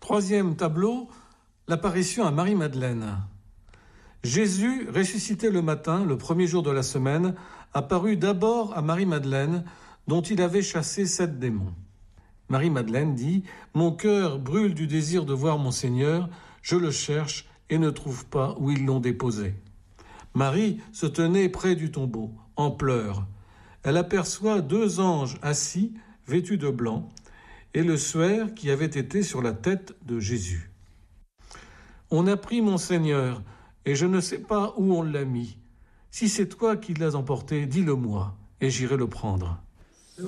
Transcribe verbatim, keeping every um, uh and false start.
Troisième tableau, l'apparition à Marie-Madeleine. Jésus, ressuscité le matin, le premier jour de la semaine, apparut d'abord à Marie-Madeleine, dont il avait chassé sept démons. Marie-Madeleine dit « Mon cœur brûle du désir de voir mon Seigneur, je le cherche et ne trouve pas où ils l'ont déposé. » Marie se tenait près du tombeau, en pleurs. Elle aperçoit deux anges assis, vêtus de blanc, et le suaire qui avait été sur la tête de Jésus. « On a pris mon Seigneur, et je ne sais pas où on l'a mis. Si c'est toi qui l'as emporté, dis-le-moi, et j'irai le prendre. »